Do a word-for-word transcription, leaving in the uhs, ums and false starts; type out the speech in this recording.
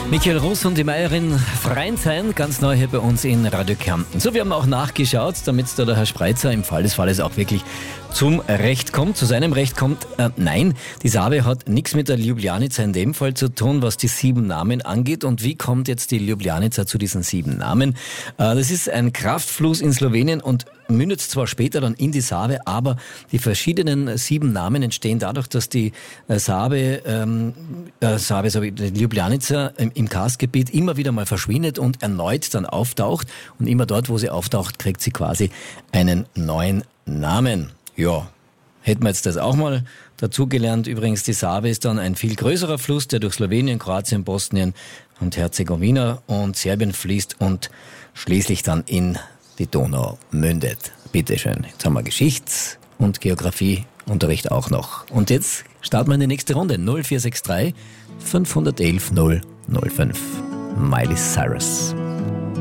Michael Ross und die Meierin Freiensein, ganz neu hier bei uns in Radio Kärnten. So, wir haben auch nachgeschaut, damit da der Herr Spreitzer im Fall des Falles auch wirklich zum Recht kommt, zu seinem Recht kommt. Äh, nein, die Save hat nichts mit der Ljubljanica in dem Fall zu tun, was die sieben Namen angeht. Und wie kommt jetzt die Ljubljanica zu diesen sieben Namen? Äh, das ist ein Kraftfluss in Slowenien und mündet zwar später dann in die Save, aber die verschiedenen sieben Namen entstehen dadurch, dass die äh, Save, ähm, äh, Save, so wie die Ljubljanica im, im Karstgebiet immer wieder mal verschwindet und erneut dann auftaucht. Und immer dort, wo sie auftaucht, kriegt sie quasi einen neuen Namen. Ja, hätten wir jetzt das auch mal dazugelernt. Übrigens, die Save ist dann ein viel größerer Fluss, der durch Slowenien, Kroatien, Bosnien und Herzegowina und Serbien fließt und schließlich dann in die Donau mündet. Bitteschön. Jetzt haben wir Geschichts- und Geografieunterricht auch noch. Und jetzt starten wir in die nächste Runde. null vier sechs drei fünf eins eins null null fünf. Miley Cyrus.